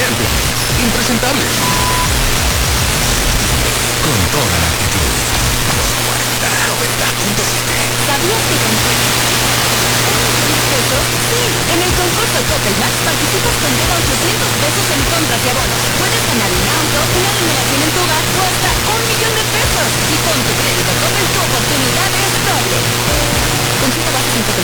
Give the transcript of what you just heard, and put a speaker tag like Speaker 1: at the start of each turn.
Speaker 1: elegante, impresentable, con toda la actitud. Los 90.7.
Speaker 2: ¿Sabías que con pesos? Sí, en el concurso Coppel Max participas con cada 800 pesos en compras y abonos. Puedes ganar un auto,